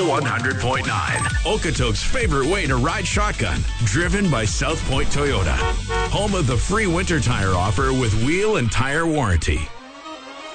100.9. Okotoks' favorite way to ride shotgun. Driven by South Point Toyota. Home of the free winter tire offer with wheel and tire warranty.